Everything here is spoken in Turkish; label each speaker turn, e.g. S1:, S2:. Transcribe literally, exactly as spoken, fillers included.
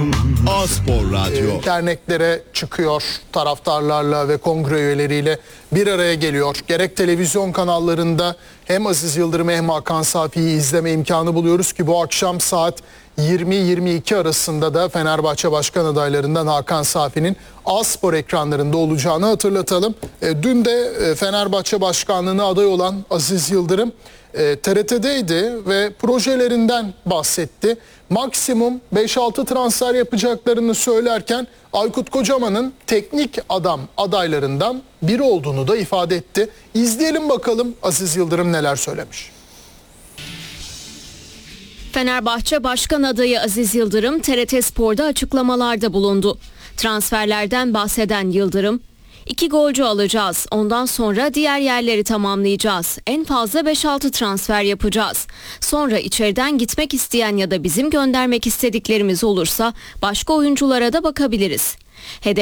S1: A-Spor Radyo.
S2: E, derneklere çıkıyor, taraftarlarla ve kongre üyeleriyle bir araya geliyor. Gerek televizyon kanallarında hem Aziz Yıldırım hem Hakan Safi'yi izleme imkanı buluyoruz ki bu akşam saat yirmi yirmi iki arasında da Fenerbahçe Başkan adaylarından Hakan Safi'nin A-Spor ekranlarında olacağını hatırlatalım. E, dün de e, Fenerbahçe Başkanlığı'na aday olan Aziz Yıldırım e, T R T'deydi ve projelerinden bahsetti. Maksimum beş altı transfer yapacaklarını söylerken Aykut Kocaman'ın teknik adam adaylarından biri olduğunu da ifade etti. İzleyelim bakalım Aziz Yıldırım neler söylemiş.
S3: Fenerbahçe Başkan adayı Aziz Yıldırım T R T Spor'da açıklamalarda bulundu. Transferlerden bahseden Yıldırım, iki golcü alacağız, ondan sonra diğer yerleri tamamlayacağız. En fazla beş altı transfer yapacağız. Sonra içeriden gitmek isteyen ya da bizim göndermek istediklerimiz olursa başka oyunculara da bakabiliriz. Hedef